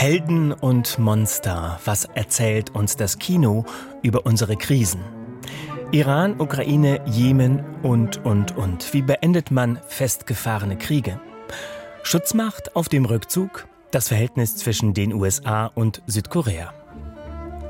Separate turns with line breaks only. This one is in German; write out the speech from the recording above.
Helden und Monster, was erzählt uns das Kino über unsere Krisen? Iran, Ukraine, Jemen und. Wie beendet man festgefahrene Kriege? Schutzmacht auf dem Rückzug? Das Verhältnis zwischen den USA und Südkorea.